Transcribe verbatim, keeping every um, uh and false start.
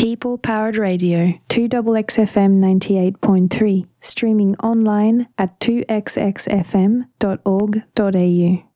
People Powered Radio, two X X F M ninety-eight point three, streaming online at two x x f m dot org dot a u.